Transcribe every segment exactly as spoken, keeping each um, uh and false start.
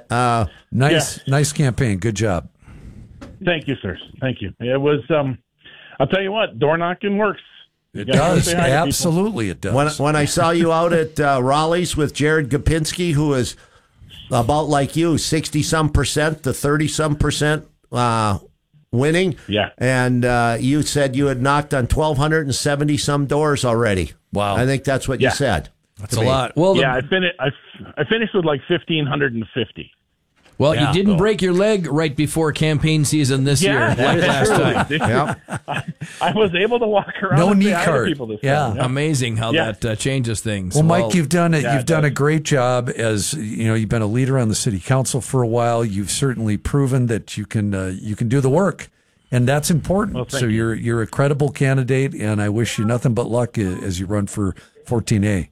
Uh, nice, yeah. nice campaign. Good job. Thank you, sir. Thank you. It was. Um, I'll tell you what, door knocking works. It does. Absolutely, it does. When, when I saw you out at uh, Raleigh's with Jared Gopinski, who is about like you, sixty-some percent to thirty-some percent uh, winning. Yeah. And uh, you said you had knocked on twelve seventy-some doors already. Wow. I think that's what yeah. you said. That's a me. lot. Well, yeah, the, I, fin- I, I finished with like fifteen fifty. Well, yeah, you didn't so. break your leg right before campaign season this yeah, year, like last time. Yep. I, I was able to walk around no and knee say hi to card. people this yeah. time. Yeah. Amazing how Yeah. that uh, changes things. Well, well Mike, you've done it. Yeah, you've it done does. a great job. As you know, you've been a leader on the city council for a while. You've certainly proven that you can uh, you can do the work, and that's important. Well, so you. you're you're a credible candidate, and I wish you nothing but luck as you run for fourteen A.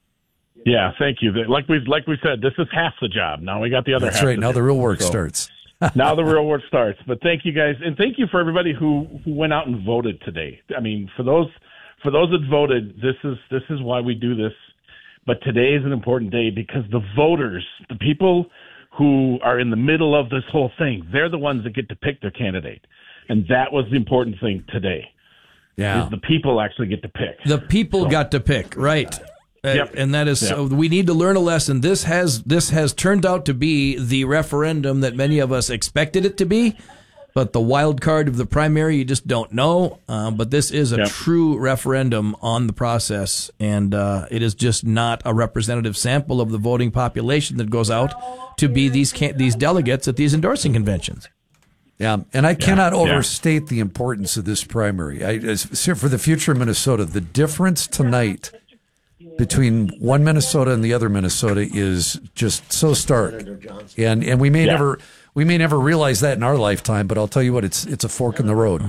Yeah, thank you. Like we like we said, this is half the job. Now we got the other That's half. right. to Now do. the real work So, starts. now the real work starts. But thank you guys, and thank you for everybody who, who went out and voted today. I mean, for those for those that voted, this is this is why we do this. But today is an important day because the voters, the people who are in the middle of this whole thing, they're the ones that get to pick their candidate, and that was the important thing today. Yeah, Is the people actually get to pick. The people so. got to pick, right? Uh, Yep. And that is yep. so we need to learn a lesson. This has this has turned out to be the referendum that many of us expected it to be, but the wild card of the primary you just don't know. Uh, but this is a yep. true referendum on the process, and uh, it is just not a representative sample of the voting population that goes out to be these can- these delegates at these endorsing conventions. Yeah, and I yeah. cannot yeah. overstate the importance of this primary. I, as, for the future of Minnesota, the difference tonight between one Minnesota and the other Minnesota is just so stark, and and we may yeah. never we may never realize that in our lifetime. But I'll tell you what, it's it's a fork in the road.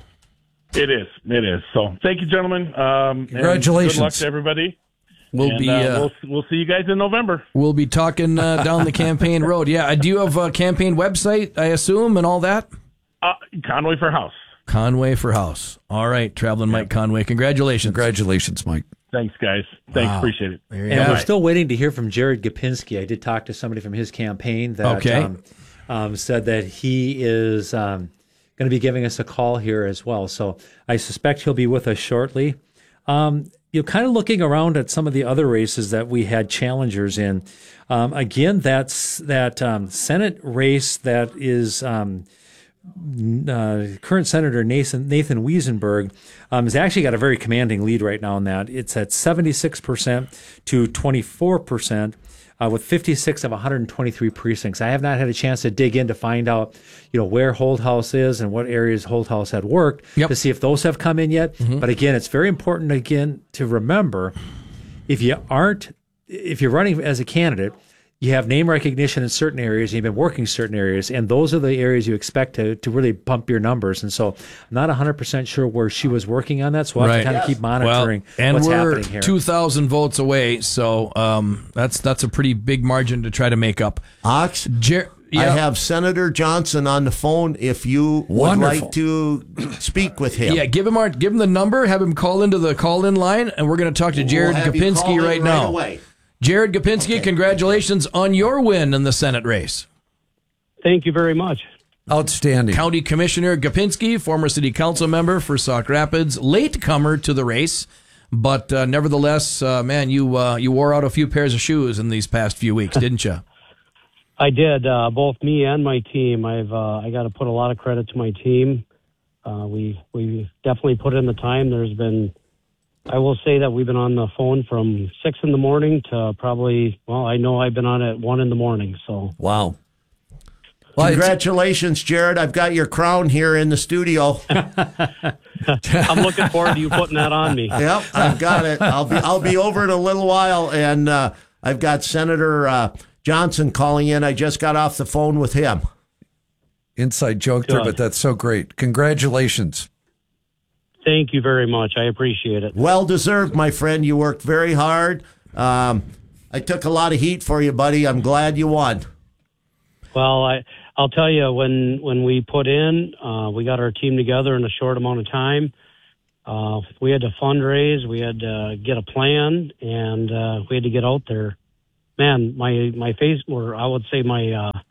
It is, it is. So thank you, gentlemen. Um, Congratulations, and good luck to everybody. We'll and, be uh, uh, we'll, we'll see you guys in November. We'll be talking uh, down the campaign road. Yeah, do you have a campaign website, I assume, and all that? Uh, Conway for House. Conway for House. All right, Traveling Mike Conway. Congratulations. Congratulations, Mike. Thanks, guys. Thanks, Wow. appreciate it. And Yeah. we're still waiting to hear from Jared Gopinski. I did talk to somebody from his campaign that Okay. um, um, said that he is um, going to be giving us a call here as well. So I suspect he'll be with us shortly. Um, you know, kind of looking around at some of the other races that we had challengers in. Um, again, that's that um, Senate race that is um, uh, current Senator Nathan Nathan Wiesenberg um, has actually got a very commanding lead right now in that. It's at seventy-six percent to twenty-four percent. Uh, with fifty-six of one hundred twenty-three precincts. I have not had a chance to dig in to find out, you know, where Holthouse is and what areas Holthouse had worked Yep. to see if those have come in yet. Mm-hmm. But again, it's very important again to remember if you aren't, if you're running as a candidate, you have name recognition in certain areas, and you've been working certain areas, and those are the areas you expect to, to really pump your numbers. And so I'm not one hundred percent sure where she was working on that, so we'll have Right. to kind of keep monitoring well, and what's we're happening here. two thousand votes away, so um, that's that's a pretty big margin to try to make up. Ox, Jer- yeah. I have Senator Johnson on the phone if you would Wonderful. like to speak with him. Yeah, give him our give him the number, have him call into the call-in line, and we're going to talk to Jared We'll have you call Gopinski in right now. away. Jared Gopinski, Okay. congratulations on your win in the Senate race. Thank you very much. Outstanding. County Commissioner Gopinski, former city council member for Sauk Rapids, late comer to the race, but uh, nevertheless, uh, man, you uh, you wore out a few pairs of shoes in these past few weeks, didn't you? I did, uh, both me and my team. I've uh, I got to put a lot of credit to my team. Uh, we we definitely put in the time. There's been, I will say that we've been on the phone from six in the morning to probably, well, I know I've been on at one in the morning. So Wow. Well, Congratulations, Jared. I've got your crown here in the studio. I'm looking forward to you putting that on me. Yep, I've got it. I'll be I'll be over in a little while, and uh, I've got Senator uh, Johnson calling in. I just got off the phone with him. inside joke there, Good. but that's so great. Congratulations. Thank you very much. I appreciate it. Well deserved, my friend. You worked very hard. Um, I took a lot of heat for you, buddy. I'm glad you won. Well, I, I'll tell you, when, when we put in, uh, we got our team together in a short amount of time. Uh, we had to fundraise, we had to get a plan, and uh, we had to get out there. Man, my my face, or I would say my uh,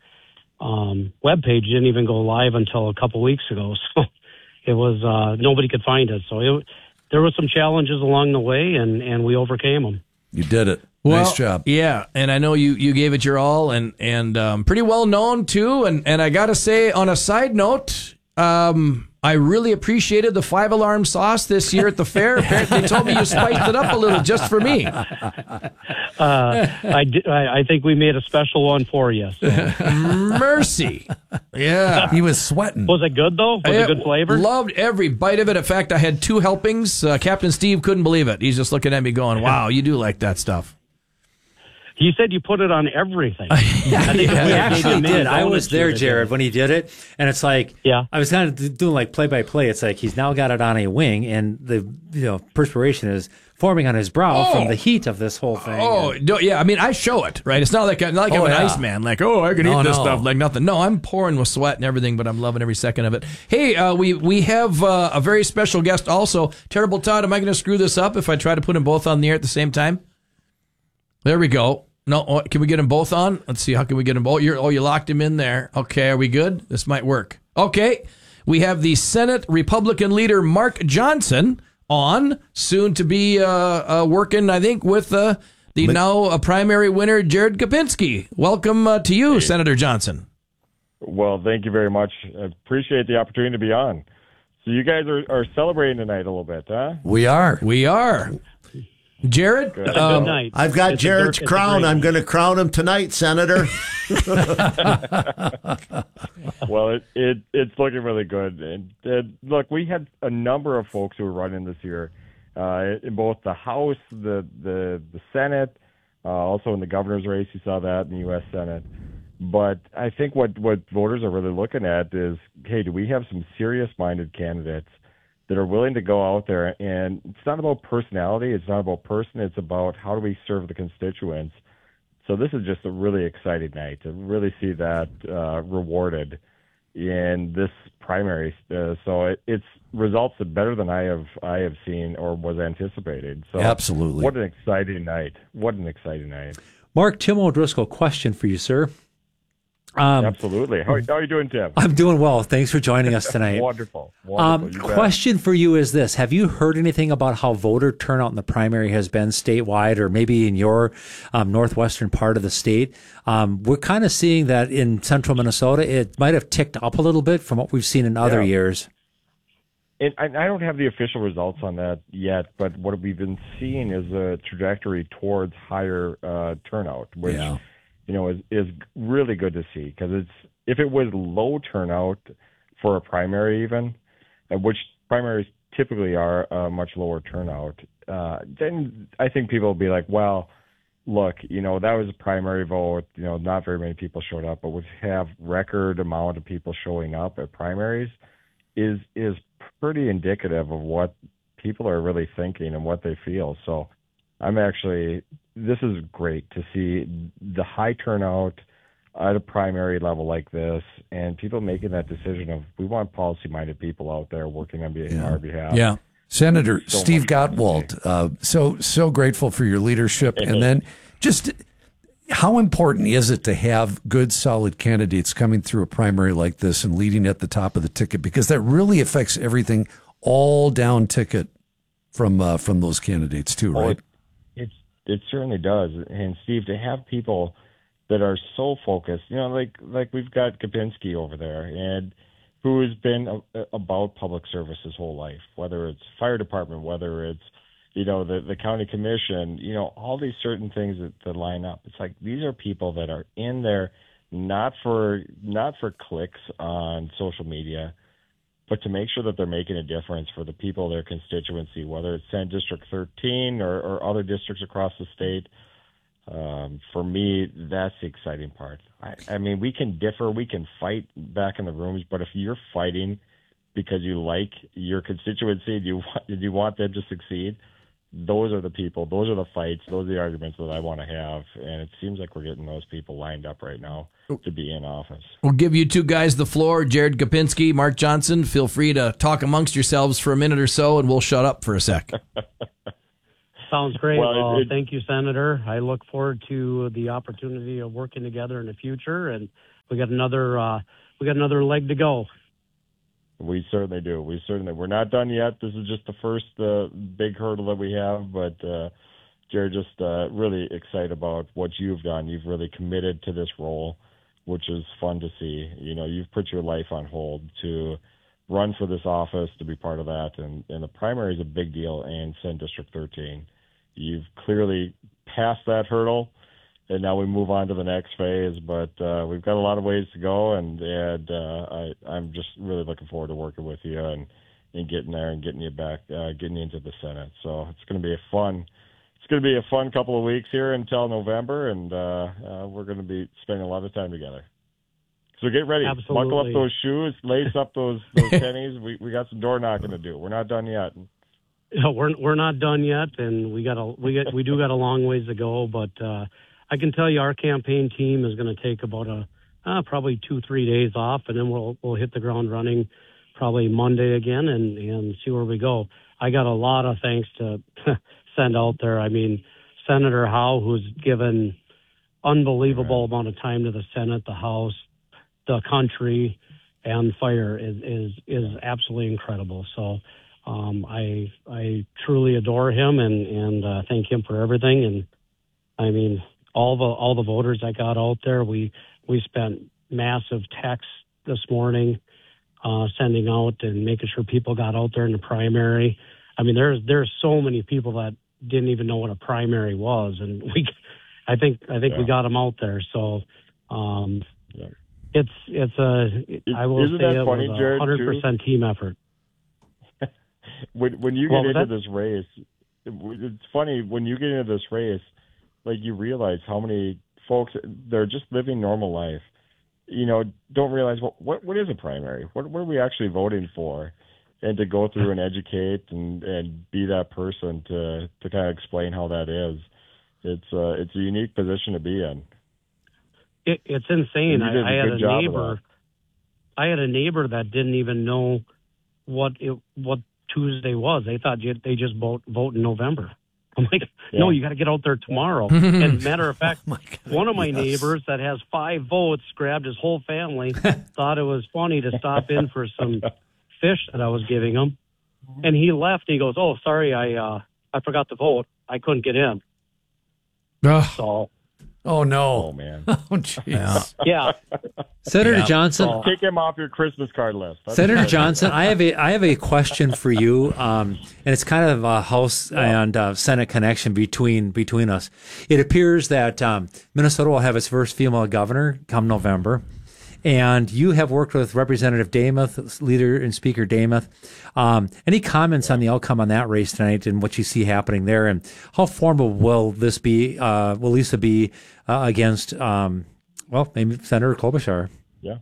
um, webpage didn't even go live until a couple weeks ago. So it was uh, nobody could find it. So it, there were some challenges along the way, and, and we overcame them. You did it. Well, nice job. Yeah, and I know you, you gave it your all, and and um, pretty well known too. And and I got to say, on a side note, um, I really appreciated the five alarm sauce this year at the fair. Apparently, they told me you spiced it up a little just for me. Uh, I, did, I I think we made a special one for you. So. Mercy. Yeah. He was sweating. Was it good though? Was it good flavor? Loved every bite of it. In fact, I had two helpings. Uh, Captain Steve couldn't believe it. He's just looking at me going, "Wow, you do like that stuff." He said you put it on everything. I think We we actually did. I was there, Jared, when he did it, and it's like, Yeah. I was kind of doing like play by play. It's like he's now got it on a wing, and the you know perspiration is forming on his brow Oh. from the heat of this whole thing. Oh, no, yeah. I mean, I show it, right? It's not like, not like Oh, I'm an yeah. Iceman. Like, oh, I can No, eat this no. stuff like nothing. No, I'm pouring with sweat and everything, but I'm loving every second of it. Hey, uh, we we have uh, a very special guest also. Terrible Todd, am I going to screw this up if I try to put them both on the air at the same time? There we go. No, oh, can we get them both on? Let's see. How can we get them both? You're, oh, you locked him in there. Okay, are we good? This might work. Okay, we have the Senate Republican leader Mark Johnson on, soon to be uh, uh, working, I think, with uh, the now uh, primary winner, Jared Kapinski. Welcome uh, to you, Senator Johnson. Well, thank you very much. I appreciate the opportunity to be on. So you guys are, are celebrating tonight a little bit, huh? We are. We are. Jared, It's a good um, night. I've got It's a Jared's gr- it's a crown. great I'm night. going to crown him tonight, Senator. Well, it, it it's looking really good. And, and look, we had a number of folks who were running this year uh, in both the House, the the, the Senate, uh, also in the governor's race. You saw that in the U S Senate. But I think what, what voters are really looking at is, hey, do we have some serious-minded candidates that are willing to go out there? And it's not about personality. It's not about person. It's about how do we serve the constituents. So this is just a really exciting night to really see that uh, rewarded in this primary. Uh, so it, it's results that better than I have I have seen or was anticipated. So Absolutely. what an exciting night! What an exciting night! Mark, Tim O'Driscoll, question for you, sir. Um, Absolutely. How, how are you doing, Tim? I'm doing well. Thanks for joining us tonight. Wonderful. Um, Wonderful. You bet. question for you is this. Have you heard anything about how voter turnout in the primary has been statewide or maybe in your um, northwestern part of the state? Um, we're kind of seeing that in central Minnesota. It might have ticked up a little bit from what we've seen in other Yeah. years. And I I don't have the official results on that yet, but what we've been seeing is a trajectory towards higher uh, turnout, which Yeah. you know is is really good to see, because it's if it was low turnout for a primary, even uh, which primaries typically are a much lower turnout, uh, then I think people will be like, well, look, you know, that was a primary vote. You know, not very many people showed up, but we have record amount of people showing up at primaries is is pretty indicative of what people are really thinking and what they feel. So I'm actually, this is great to see the high turnout at a primary level like this, and people making that decision of, we want policy-minded people out there working on be- our behalf. yeah. Senator So Steve much fun to Gottwald, uh, so so grateful for your leadership, and then just how important is it to have good, solid candidates coming through a primary like this and leading at the top of the ticket, because that really affects everything all down ticket from uh, from those candidates too, Oh, right? it, it it certainly does. And Steve, to have people that are so focused, you know, like like we've got Kapinski over there, and who has been a, about public service his whole life, whether it's fire department, whether it's, you know, the the county commission, you know, all these certain things that, that line up. It's like these are people that are in there not for not for clicks on social media, but to make sure that they're making a difference for the people of their constituency, whether it's Senate District thirteen or, or other districts across the state. Um, for me, that's the exciting part. I, I mean, we can differ, we can fight back in the rooms, but if you're fighting because you like your constituency and you want, and you want them to succeed, those are the people, those are the fights, those are the arguments that I want to have, and it seems like we're getting those people lined up right now to be in office. We'll give you two guys the floor, Jared Kapinski, Mark Johnson. Feel free to talk amongst yourselves for a minute or so, and we'll shut up for a sec. Sounds great. Well, Well, it- it- thank you, Senator. I look forward to the opportunity of working together in the future, and we got another uh, we got another leg to go. We certainly do. We certainly. We're not done yet. This is just the first uh, big hurdle that we have, but uh, Jared, just uh, really excited about what you've done. You've really committed to this role, which is fun to see. You know, you've put your life on hold to run for this office, to be part of that, and, and the primary is a big deal in Senate District thirteen. You've clearly passed that hurdle, and now we move on to the next phase. But uh, we've got a lot of ways to go, and, and uh, I, I'm just really looking forward to working with you and, and getting there and getting you back, uh, getting you into the Senate. So it's going to be a fun, it's going to be a fun couple of weeks here until November, and uh, uh, we're going to be spending a lot of time together. So get ready, Absolutely. buckle up those shoes, lace up those those pennies. We we got some door knocking to do. We're not done yet. No, we're we're not done yet, and we got a we got we do got a long ways to go. But uh, I can tell you, our campaign team is going to take about a uh, probably two three days off, and then we'll we'll hit the ground running probably Monday again, and and see where we go. I got a lot of thanks to send out there. I mean, Senator Howe, who's given unbelievable Right. amount of time to the Senate, the House, the country, and fire is is is absolutely incredible. So um, I I truly adore him and and uh, thank him for everything. And I mean all the all the voters that got out there, we we spent massive texts this morning, uh, sending out and making sure people got out there in the primary. I mean there's there's so many people that didn't even know what a primary was, and we I think I think Yeah. we got them out there. So. Um, Yeah. It's it's a I will Isn't say that it funny, was a Jared, hundred percent team effort. When when you What get was into this race, it's funny when you get into this race, like you realize how many folks they're just living normal life. You know, don't realize what what, what is a primary? What what are we actually voting for? And to go through and educate and, and be that person to to kind of explain how that is, it's uh, it's a unique position to be in. It, it's insane. And you did I, I a had good a job of neighbor. I had a neighbor that didn't even know what it, what Tuesday was. They thought you, they just vote vote in November. I'm like, no, Yeah. you got to get out there tomorrow. And matter of fact, my God, one of my yes. neighbors that has five votes grabbed his whole family, thought it was funny to stop in for some fish that I was giving him, and he left. He goes, "Oh, sorry, I uh, I forgot to vote. I couldn't get in." Ugh. So Oh no! Oh man, Oh jeez! yeah, Senator Yeah. Johnson, Oh. take him off your Christmas card list. That's Senator good. Johnson, I have a I have a question for you, um, and it's kind of a House and uh, Senate connection between between us. It appears that um, Minnesota will have its first female governor come November, and you have worked with Representative Damuth, Leader and Speaker Damuth. Um, any comments on the outcome on that race tonight and what you see happening there, and how formidable will this be? Uh, will Lisa be uh, against, um, well, maybe Senator Klobuchar? Yeah.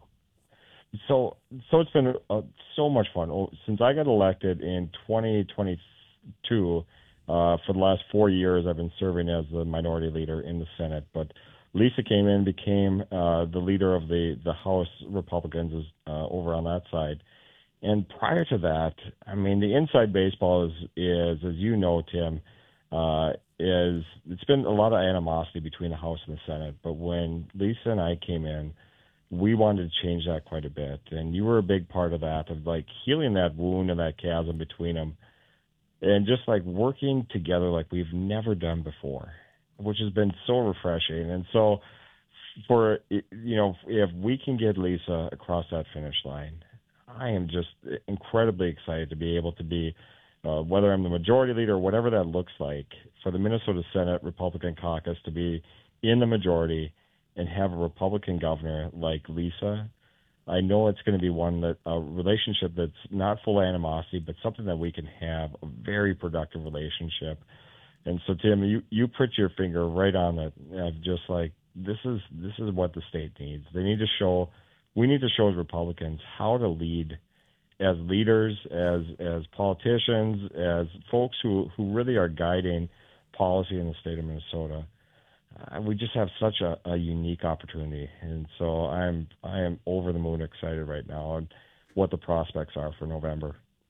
So, so it's been uh, so much fun. Oh, since I got elected in twenty twenty-two, uh, for the last four years, I've been serving as the minority leader in the Senate. But Lisa came in, became uh, the leader of the, the House Republicans uh, over on that side. And prior to that, I mean, the inside baseball is, is as you know, Tim, uh, is it's been a lot of animosity between the House and the Senate. But when Lisa and I came in, we wanted to change that quite a bit. And you were a big part of that, of like healing that wound and that chasm between them. And just like working together like we've never done before, which has been so refreshing. And so for, you know, if we can get Lisa across that finish line, I am just incredibly excited to be able to be, uh, whether I'm the majority leader or whatever that looks like, for the Minnesota Senate Republican caucus to be in the majority and have a Republican governor like Lisa. I know it's going to be one that a relationship that's not full of animosity, but something that we can have a very productive relationship. And so, Tim, you, you put your finger right on it of just like, this is this is what the state needs. They need to show, we need to show as Republicans how to lead as leaders, as as politicians, as folks who, who really are guiding policy in the state of Minnesota. Uh, we just have such a, a unique opportunity. And so I'm I am over the moon excited right now on what the prospects are for November.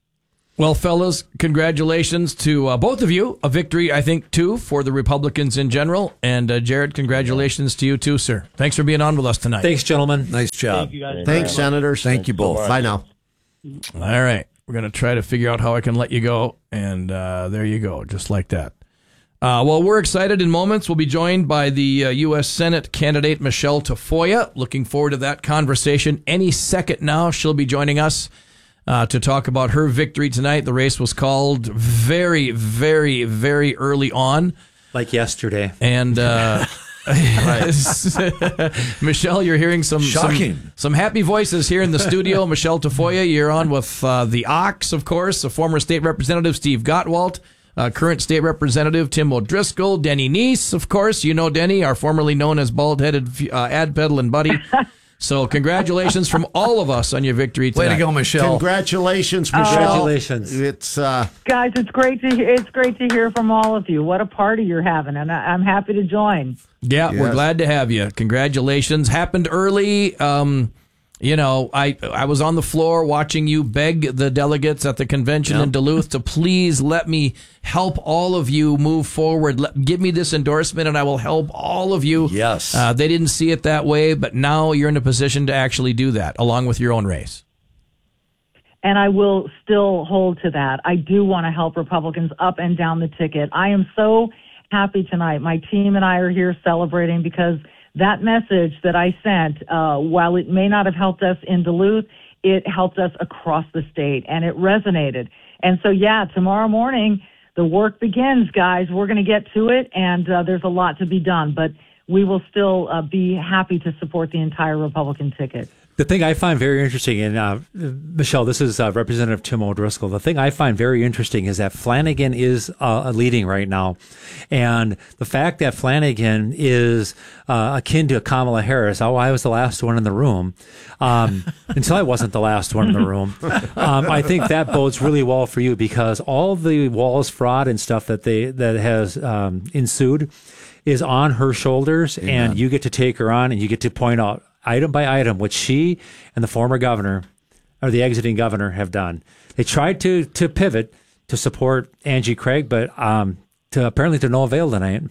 Well, fellas, congratulations to uh, both of you. A victory, I think, too, for the Republicans in general. And uh, Jared, congratulations to you, too, sir. Thanks for being on with us tonight. Thanks, gentlemen. Nice job. Thank you guys. Thanks, Senators. Thank you both. Bye now. All right. We're going to try to figure out how I can let you go. And uh, there you go, just like that. Uh, well, we're excited in moments. We'll be joined by the uh, U S Senate candidate, Michelle Tafoya. Looking forward to that conversation. Any second now, she'll be joining us uh, to talk about her victory tonight. The race was called very, very, very early on. Like yesterday. And uh, Michelle, you're hearing some, Shocking. some some happy voices here in the studio. Michelle Tafoya, you're on with uh, the Ox, of course, a former state representative, Steve Gottwalt. Uh, current state representative Tim O'Driscoll, Denny Neese, of course. You know Denny, our formerly known as bald-headed uh, ad peddling buddy. So congratulations from all of us on your victory tonight. Way to go, Michelle. Congratulations, Michelle. Congratulations. It's uh, Guys, it's great to hear, it's great to hear from all of you. What a party you're having, and I, I'm happy to join. Yeah, Yes. we're glad to have you. Congratulations. Happened early. Um, you know, I I was on the floor watching you beg the delegates at the convention Yep. in Duluth to please let me help all of you move forward. Let, give me this endorsement, and I will help all of you. Yes. Uh, they didn't see it that way, but now you're in a position to actually do that, along with your own race. And I will still hold to that. I do want to help Republicans up and down the ticket. I am so happy tonight. My team and I are here celebrating because that message that I sent, uh, while it may not have helped us in Duluth, it helped us across the state, and it resonated. And so, yeah, tomorrow morning, the work begins, guys. We're going to get to it, and uh, there's a lot to be done, but we will still uh, be happy to support the entire Republican ticket. The thing I find very interesting, and uh, Michelle, this is uh, Representative Tim O'Driscoll. The thing I find very interesting is that Flanagan is uh, leading right now. And the fact that Flanagan is uh, akin to Kamala Harris, oh, I was the last one in the room, um, until I wasn't the last one in the room. Um, I think that bodes really well for you because all the Walz fraud and stuff that they that has um, ensued is on her shoulders, Amen. And you get to take her on and you get to point out item by item, which she and the former governor, or the exiting governor, have done. They tried to to pivot to support Angie Craig, but um, to apparently to no avail tonight.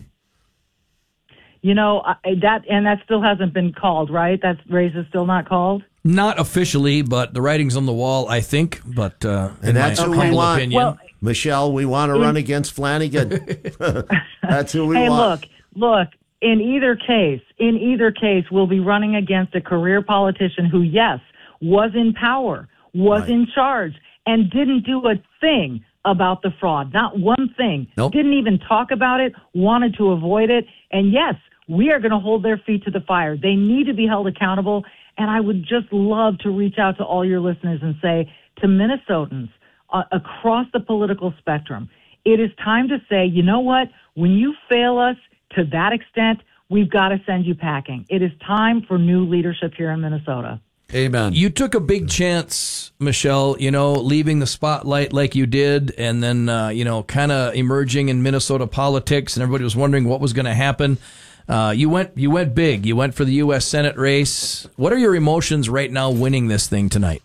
You know, I, that and that still hasn't been called, right? That race is still not called? Not officially, but the writing's on the wall, I think. But uh, And in that's my who we humble want. opinion, Well, Michelle, we want to run against Flanagan. That's who we hey, want. look, look, in either case, in either case, we'll be running against a career politician who, yes, was in power, was Right. in charge, and didn't do a thing about the fraud. Not one thing. Nope. Didn't even talk about it, wanted to avoid it. And yes, we are going to hold their feet to the fire. They need to be held accountable. And I would just love to reach out to all your listeners and say to Minnesotans uh, across the political spectrum, it is time to say, you know what? When you fail us to that extent, we've got to send you packing. It is time for new leadership here in Minnesota. Amen. You took a big chance, Michelle, you know, leaving the spotlight like you did, and then, uh, you know, kind of emerging in Minnesota politics, and everybody was wondering what was going to happen. Uh, you went, you went big. You went for the U S Senate race. What are your emotions right now winning this thing tonight?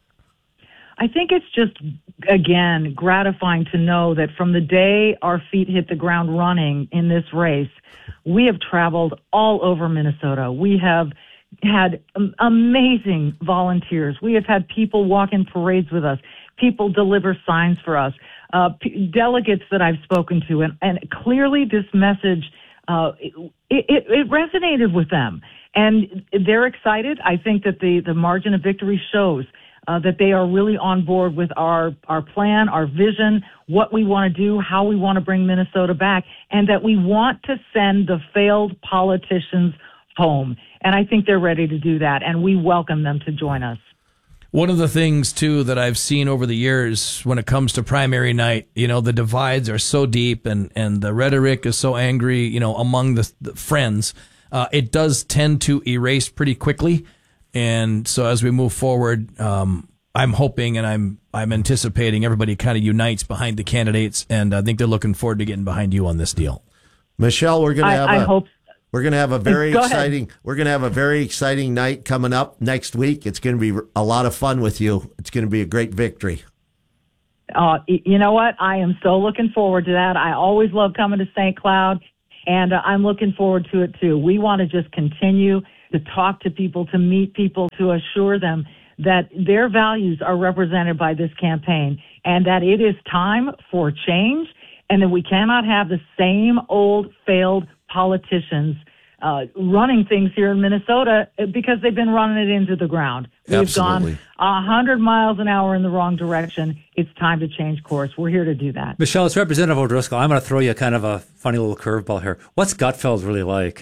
I think it's just, again, gratifying to know that from the day our feet hit the ground running in this race, we have traveled all over Minnesota. We have had um, amazing volunteers. We have had people walk in parades with us, people deliver signs for us, uh, p- delegates that I've spoken to, and, and clearly this message, uh, it, it, it resonated with them. And they're excited. I think that the, the margin of victory shows uh, that they are really on board with our, our plan, our vision, what we want to do, how we want to bring Minnesota back, and that we want to send the failed politicians home. And I think they're ready to do that, and we welcome them to join us. One of the things, too, that I've seen over the years when it comes to primary night, you know, the divides are so deep and, and the rhetoric is so angry, you know, among the, the friends. Uh, it does tend to erase pretty quickly. And so as we move forward, um, I'm hoping and I'm I'm anticipating everybody kind of unites behind the candidates. And I think they're looking forward to getting behind you on this deal. Michelle, we're going to have I, I a hope we're going to have a very Go ahead. exciting we're going to have a very exciting night coming up next week. It's going to be a lot of fun with you. It's going to be a great victory. Uh, y- you know what? I am so looking forward to that. I always love coming to Saint Cloud, and uh, I'm looking forward to it too. We want to just continue to talk to people, to meet people, to assure them that their values are represented by this campaign and that it is time for change and that we cannot have the same old failed politicians uh, running things here in Minnesota because they've been running it into the ground. We've Absolutely. gone one hundred miles an hour in the wrong direction. It's time to change course. We're here to do that. Michelle, it's Representative O'Driscoll. I'm going to throw you kind of a funny little curveball here. What's Gutfeld really like?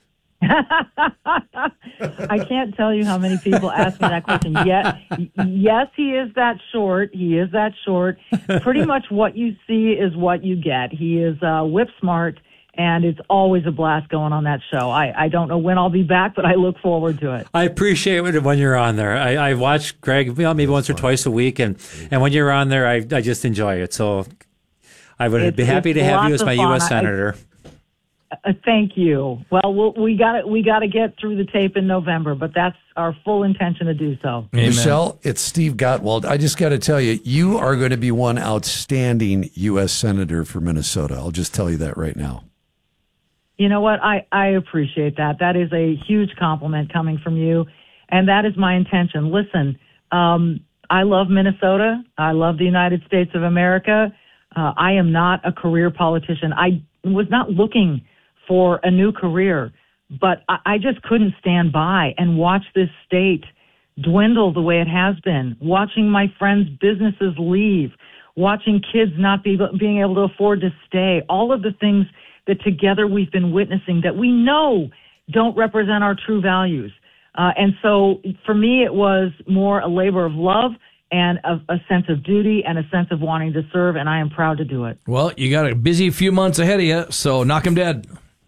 I can't tell you how many people ask me that question. Yes, yes, he is that short. He is that short. Pretty much what you see is what you get. He is uh, whip smart, and it's always a blast going on that show. I, I don't know when I'll be back, but I look forward to it. I appreciate it when you're on there. I, I watch Greg you know, maybe once or twice a week, and, and when you're on there, I, I just enjoy it. So I would It's- be happy it's to have you lots as of my fun. U S I- Senator. Uh, thank you. Well, we'll we got to we got to get through the tape in November, but that's our full intention to do so. Amen. Michelle, it's Steve Gottwald. I just got to tell you, you are going to be one outstanding U S Senator for Minnesota. I'll just tell you that right now. You know what? I, I appreciate that. That is a huge compliment coming from you, and that is my intention. Listen, um, I love Minnesota. I love the United States of America. Uh, I am not a career politician. I was not looking for a new career, but I, I just couldn't stand by and watch this state dwindle the way it has been, watching my friends' businesses leave, watching kids not be being able to afford to stay, all of the things that together we've been witnessing that we know don't represent our true values. Uh, and so for me, it was more a labor of love and a, a sense of duty and a sense of wanting to serve, and I am proud to do it. Well, you got a busy few months ahead of you, so knock him dead.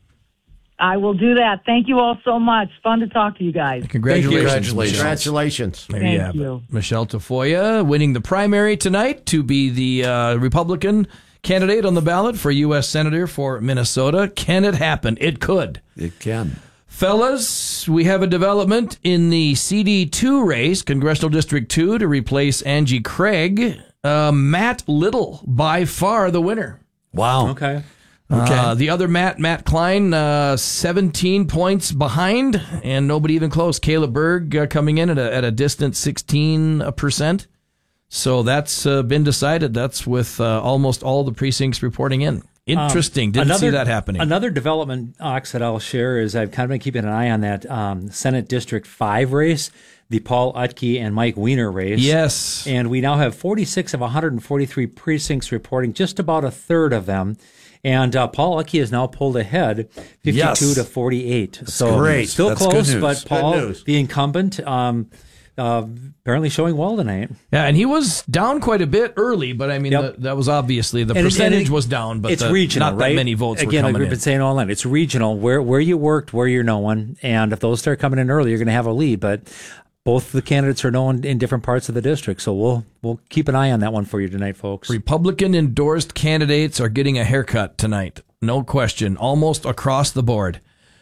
I will do that. Thank you all so much. Fun to talk to you guys. Congratulations. Congratulations. Congratulations. There Thank you have you. it. Michelle Tafoya winning the primary tonight to be the uh, Republican candidate on the ballot for U S Senator for Minnesota. Can it happen? It could. It can. Fellas, we have a development in the C D two race, Congressional District two, to replace Angie Craig. Uh, Matt Little, by far the winner. Wow. Okay. Okay. Uh, the other Matt, Matt Klein, uh, seventeen points behind, and nobody even close. Caleb Berg uh, coming in at a, at a distant sixteen percent. So that's uh, been decided. That's with uh, almost all the precincts reporting in. Interesting. Didn't another, see that happening. Another development, Ox, that I'll share is I've kind of been keeping an eye on that um, Senate District five race, the Paul Utke and Mike Weiner race. Yes. And we now have forty-six of one hundred forty-three precincts reporting, just about a third of them. And uh, Paul Utke has now pulled ahead, fifty-two Yes. to forty-eight. So great. still That's good close, news. but Good Paul, news. the incumbent, um, uh, apparently showing well tonight. Yeah, and he was down quite a bit early, but I mean, Yep. the, that was obviously the And it- percentage and it- was down, but it's the, regional, not right? that many votes Again, were like coming we've in. been saying all night, it's regional. Where where you worked, where you're known, and if those start coming in early, you're going to have a lead. But both the candidates are known in different parts of the district, so we'll we'll keep an eye on that one for you tonight, folks. Republican endorsed candidates are getting a haircut tonight, no question, almost across the board.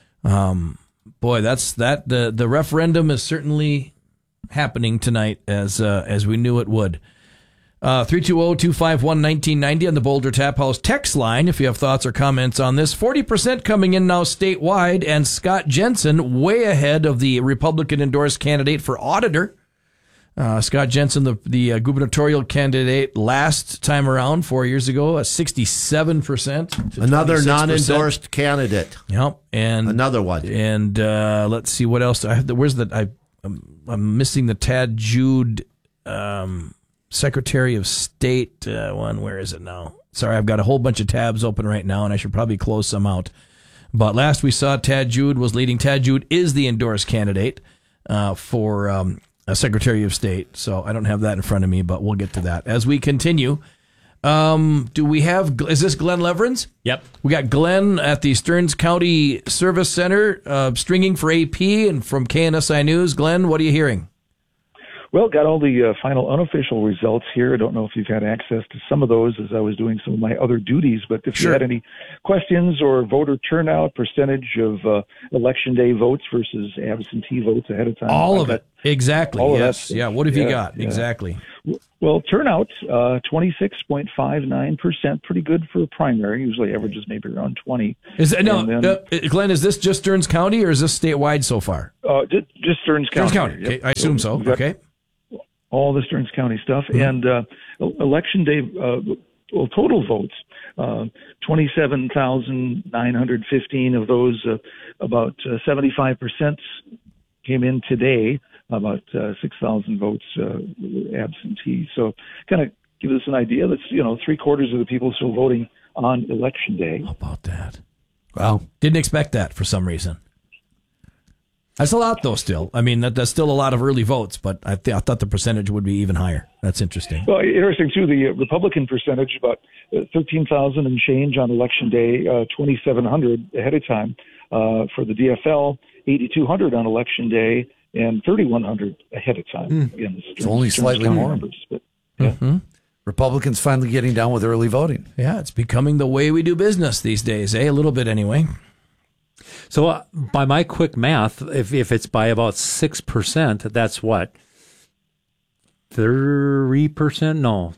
Um, boy, that's that. The the referendum is certainly happening tonight, as uh, as we knew it would. Uh, three two zero, two five one, one nine nine zero on the Boulder Tap House text line if you have thoughts or comments on this. forty percent coming in now statewide, and Scott Jensen way ahead of the Republican-endorsed candidate for auditor. Uh, Scott Jensen, the, the uh, gubernatorial candidate last time around, four years ago, a sixty-seven percent. Another non-endorsed candidate. Yep. And Another one. And uh, let's see what else. I have the, where's the, I, I'm, I'm missing the Tad Jude, um, Secretary of State uh, one. Where is it now? Sorry, I've got a whole bunch of tabs open right now, and I should probably close some out. But last we saw, Tad Jude was leading. Tad Jude is the endorsed candidate uh, for um, a Secretary of State. So I don't have that in front of me, but we'll get to that as we continue. Um, do we have? Is this Glenn Leverins? Yep. We got Glenn at the Stearns County Service Center, uh, stringing for A P, and from K N S I News. Glenn, what are you hearing? Well, got all the uh, final unofficial results here. I don't know if you've had access to some of those as I was doing some of my other duties, but if Sure. you had any questions or voter turnout, percentage of uh, election day votes versus absentee votes ahead of time. All I've of got it. Exactly. all of yes. that. Yeah. What have you Yeah, got? yeah. Exactly. Well, turnout, uh, twenty-six point five nine percent, pretty good for a primary. Usually averages maybe around twenty. Is that, no, then, uh, Glenn, is this just Stearns County or is this statewide so far? Uh, just, just Stearns County. Stearns County. Yep. Okay, I assume so. Okay. All the Stearns County stuff. Mm-hmm. And uh, election day, uh, well, total votes, uh, twenty-seven thousand nine hundred fifteen of those, uh, about uh, seventy-five percent came in today. About uh, six thousand votes uh, were absentee. So kind of gives us an idea that, you know, three quarters of the people still voting on election day. How about that? Wow. Didn't expect that for some reason. That's a lot, though, still. I mean, that, that's still a lot of early votes, but I, th- I thought the percentage would be even higher. That's interesting. Well, interesting, too, the Republican percentage, about thirteen thousand and change on election day, uh, twenty-seven hundred ahead of time. Uh, for the D F L, eighty-two hundred on election day, and thirty-one hundred ahead of time. Mm. Again, it's only slightly more. Numbers, but, yeah. Mm-hmm. Republicans finally getting down with early voting. Yeah, it's becoming the way we do business these days, eh? A little bit anyway. So uh, by my quick math, if if it's by about six percent, that's what? three percent? No.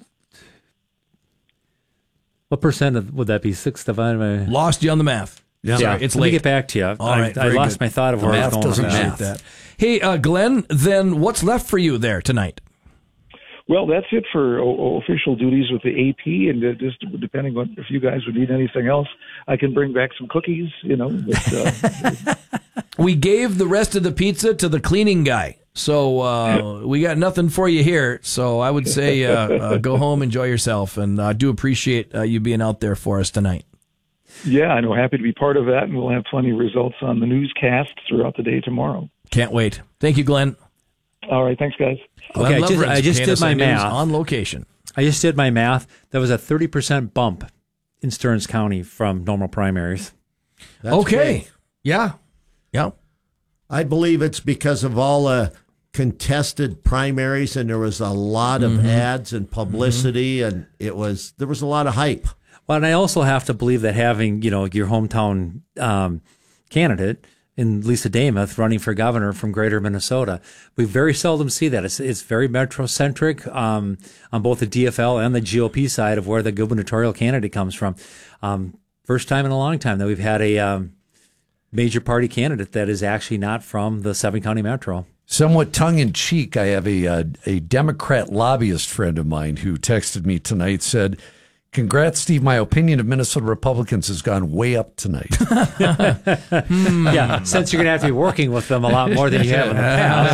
What percent of, would that be? Six divided by... Lost you on the math. Yeah, Sorry, it's let late. me get back to you. All I, right, I lost good. my thought of The where I math was going doesn't with math. that. Hey, uh, Glenn, then what's left for you there tonight? Well, that's it for o- o- official duties with the A P, and uh, just depending on if you guys would need anything else, I can bring back some cookies, you know. But, uh, we gave the rest of the pizza to the cleaning guy, so uh, we got nothing for you here. So I would say uh, uh, go home, enjoy yourself, and I uh, do appreciate uh, you being out there for us tonight. Yeah, I know. Happy to be part of that, and we'll have plenty of results on the newscast throughout the day tomorrow. Can't wait. Thank you, Glenn. All right, thanks, guys. Glenn Okay, I just, I just K N did S I my News math. on location. I just did my math. There was a thirty percent bump in Stearns County from normal primaries. That's okay. big. Yeah. Yeah. I believe it's because of all the contested primaries, and there was a lot of Mm-hmm. ads and publicity, mm-hmm. and it was there was a lot of hype. Well, and I also have to believe that having, you know, your hometown um, candidate in Lisa Damath running for governor from Greater Minnesota, we very seldom see that. It's it's very metrocentric um, on both the D F L and the G O P side of where the gubernatorial candidate comes from. Um, first time in a long time that we've had a um, major party candidate that is actually not from the seven county metro. Somewhat tongue-in-cheek, I have a, uh, a Democrat lobbyist friend of mine who texted me tonight, said, "Congrats, Steve. My opinion of Minnesota Republicans has gone way up tonight." Yeah, since you're going to have to be working with them a lot more than you have in the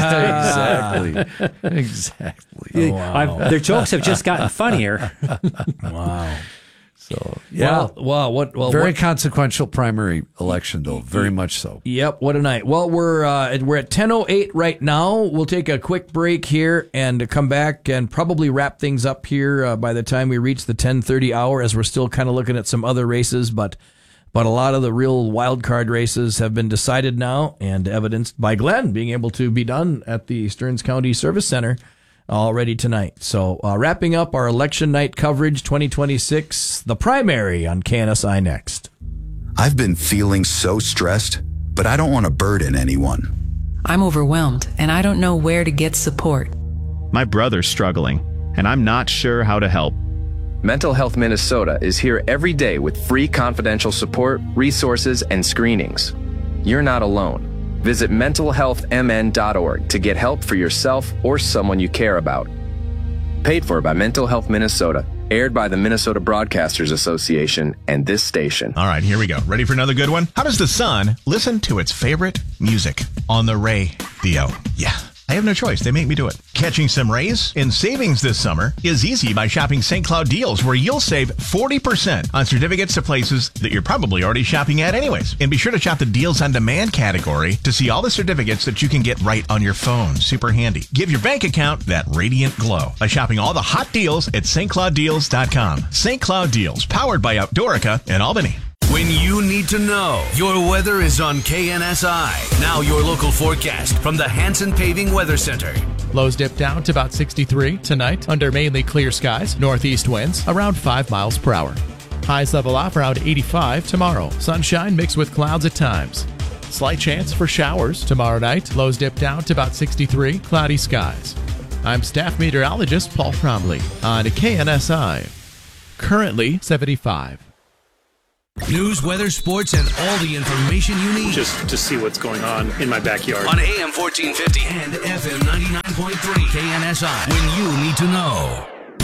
past. Exactly. Exactly. Oh, wow. I've, their jokes have just gotten funnier. Wow. So, yeah. Well, wow. What? Well, Very what, consequential primary election, though. Very much so. Yep. What a night. Well, we're uh, we're at ten oh eight right now. We'll take a quick break here and come back and probably wrap things up here uh, by the time we reach the ten thirty hour, as we're still kind of looking at some other races, but but a lot of the real wild card races have been decided now and evidenced by Glenn being able to be done at the Stearns County Service Center already tonight. So uh, wrapping up our election night coverage twenty twenty-six, the primary on K N S I next. I've been feeling so stressed, but I don't want to burden anyone. I'm overwhelmed, and I don't know where to get support. My brother's struggling, and I'm not sure how to help. Mental Health Minnesota is here every day with free confidential support, resources, and screenings. You're not alone. Visit mental health m n dot org to get help for yourself or someone you care about. Paid for by Mental Health Minnesota. Aired by the Minnesota Broadcasters Association and this station. All right, here we go. Ready for another good one? How does the sun listen to its favorite music? On the radio. Yeah. I have no choice. They make me do it. Catching some rays in savings this summer is easy by shopping Saint Cloud Deals, where you'll save forty percent on certificates to places that you're probably already shopping at anyways. And be sure to shop the Deals on Demand category to see all the certificates that you can get right on your phone. Super handy. Give your bank account that radiant glow by shopping all the hot deals at St Cloud Deals dot com. Saint Cloud Deals, powered by Outdoorica in Albany. When you need to know, your weather is on K N S I. Now your local forecast from the Hanson Paving Weather Center. Lows dip down to about sixty-three tonight under mainly clear skies. Northeast winds around five miles per hour. Highs level off around eighty-five tomorrow. Sunshine mixed with clouds at times. Slight chance for showers tomorrow night. Lows dip down to about sixty-three. Cloudy skies. I'm staff meteorologist Paul Cromley on K N S I. Currently seventy-five. News, weather, sports, and all the information you need. Just to see what's going on in my backyard. On A M fourteen fifty and F M ninety-nine point three K N S I. When you need to know.